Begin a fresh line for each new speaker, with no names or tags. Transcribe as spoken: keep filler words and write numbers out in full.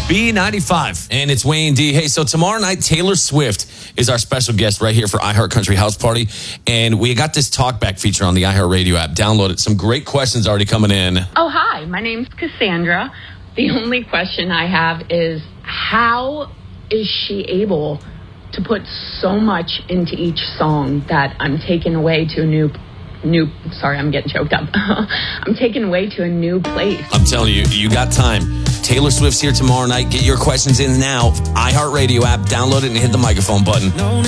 B ninety-five.
And it's Wayne D. Hey, so tomorrow night, Taylor Swift is our special guest right here for iHeart Country House Party. And we got this talkback feature on the iHeart Radio app. Download it. Some great questions already coming in.
Oh, hi. My name's Cassandra. The only question I have is, how is she able to put so much into each song that I'm taken away to a new New, sorry, I'm getting choked up. I'm taken away to a new place.
I'm telling you, you got time. Taylor Swift's here tomorrow night. Get your questions in now. iHeartRadio app, download it and hit the microphone button.